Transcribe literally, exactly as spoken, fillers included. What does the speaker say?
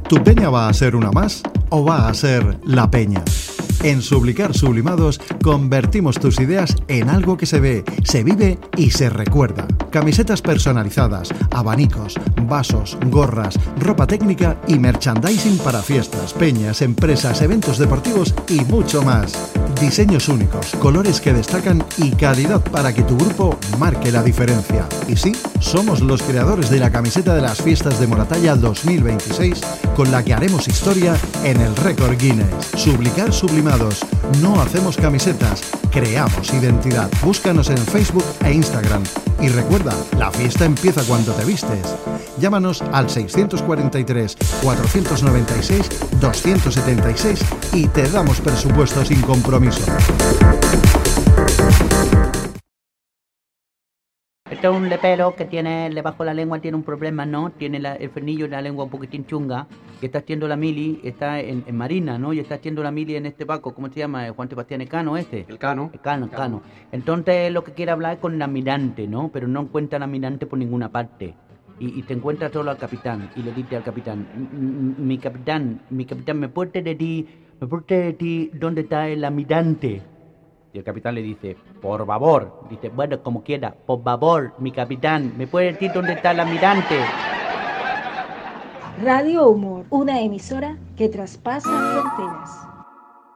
¿Tu peña va a ser una más o va a ser la peña? En Sublicar Sublimados convertimos tus ideas en algo que se ve, se vive y se recuerda. Camisetas personalizadas, abanicos, vasos, gorras, ropa técnica y merchandising para fiestas, peñas, empresas, eventos deportivos y mucho más. Diseños únicos, colores que destacan y calidad para que tu grupo marque la diferencia. Y sí, somos los creadores de la camiseta de las fiestas de Moratalla dos mil veintiséis, con la que haremos historia en el récord Guinness. Sublicar Sublimados. No hacemos camisetas, creamos identidad. Búscanos en Facebook e Instagram. Y recuerda, la fiesta empieza cuando te vistes. Llámanos al seiscientos cuarenta y tres, cuatrocientos noventa y seis, doscientos setenta y seis y te damos presupuesto sin compromiso. Este es un lepero que tiene debajo de la lengua, tiene un problema, ¿no? Tiene la, el frenillo y la lengua un poquitín chunga, que está haciendo la mili, está en, en Marina, ¿no? Y está haciendo la mili en este Paco, ¿cómo se llama? Juan Sebastián Ecano, este. El Cano. El Cano, el Cano. Entonces lo que quiere hablar es con el almirante, ¿no? Pero no encuentra al almirante por ninguna parte. Y, y te encuentra solo al capitán, y le dice al capitán, mi capitán, mi capitán, ¿me puede decir, me puede decir dónde está el almirante? Y el capitán le dice, por favor, dice, bueno, como quiera, por favor, mi capitán, ¿me puede decir dónde está el almirante? Radio Humor, una emisora que traspasa fronteras.